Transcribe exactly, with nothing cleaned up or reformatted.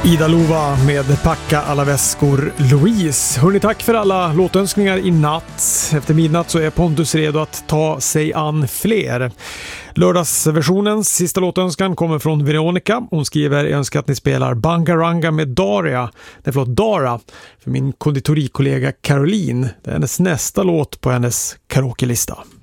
Ida Lova med Packa alla väskor Louise. Hörrni, tack för alla låtönskningar i natt. Efter midnatt så är Pontus redo att ta sig an fler. Lördagsversionens sista låtönskan kommer från Veronica. Hon skriver: jag önskar att ni spelar Bangaranga med Daria. Nej, förlåt, Dara. För min konditorikollega Caroline. Det är hennes nästa låt på hennes karaoke-lista.